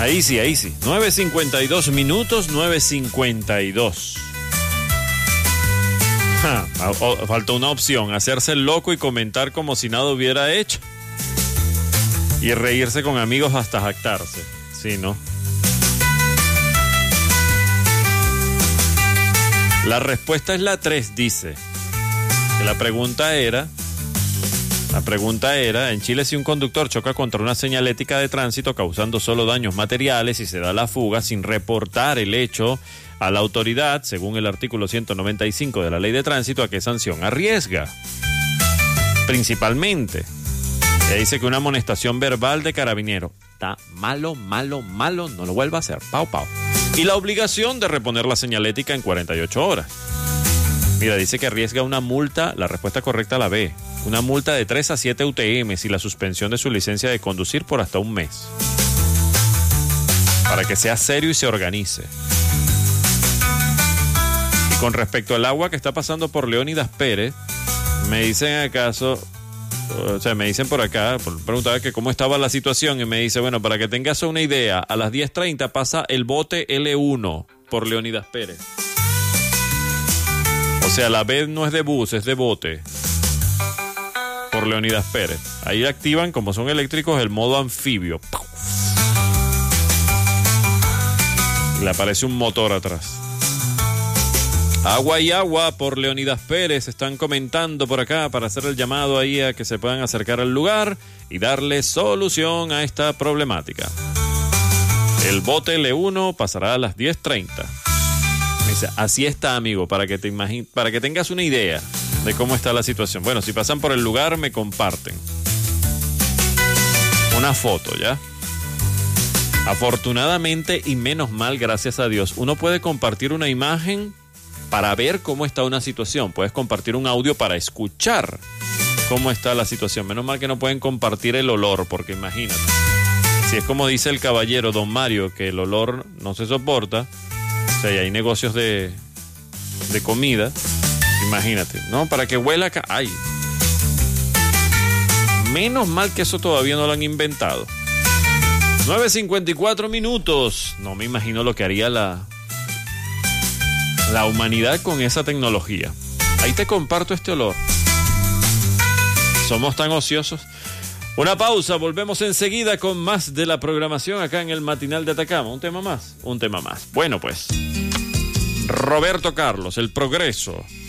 Ahí sí. 9:52 minutos, 9:52. Falta una opción, hacerse el loco y comentar como si nada hubiera hecho. Y reírse con amigos hasta jactarse. Sí, ¿no? La respuesta es la 3, dice. Que la pregunta era, en Chile, si un conductor choca contra una señalética de tránsito causando solo daños materiales y se da la fuga sin reportar el hecho a la autoridad, según el artículo 195 de la Ley de Tránsito, ¿a qué sanción arriesga? Principalmente, que dice que una amonestación verbal de carabinero. Está malo, no lo vuelva a hacer. Pau. Y la obligación de reponer la señalética en 48 horas. Mira, dice que arriesga una multa, la respuesta correcta la B, una multa de 3 a 7 UTM y la suspensión de su licencia de conducir por hasta un mes. Para que sea serio y se organice. Y con respecto al agua que está pasando por Leónidas Pérez, me dicen por acá, preguntaba que cómo estaba la situación y me dice, bueno, para que tengas una idea, a las 10:30 pasa el bote L1 por Leónidas Pérez. O sea, la B no es de bus, es de bote. Por Leónidas Pérez. Ahí activan, como son eléctricos, el modo anfibio. Y le aparece un motor atrás. Agua y agua por Leónidas Pérez. Están comentando por acá para hacer el llamado ahí a que se puedan acercar al lugar y darle solución a esta problemática. El bote L1 pasará a las 10:30. Dice, así está, amigo, para que tengas una idea de cómo está la situación. Bueno, si pasan por el lugar, me comparten una foto, ¿ya? Afortunadamente y menos mal, gracias a Dios, uno puede compartir una imagen para ver cómo está una situación. Puedes compartir un audio para escuchar cómo está la situación. Menos mal que no pueden compartir el olor, porque imagínate, si es como dice el caballero don Mario, que el olor no se soporta. O sea, y hay negocios de comida, imagínate, ¿no? Para que huela acá. ¡Ay! Menos mal que eso todavía no lo han inventado. 9:54 minutos. No me imagino lo que haría la humanidad con esa tecnología. Ahí te comparto este olor. Somos tan ociosos. Una pausa, volvemos enseguida con más de la programación acá en el Matinal de Atacama. Un tema más. Bueno, pues, Roberto Carlos, El Progreso.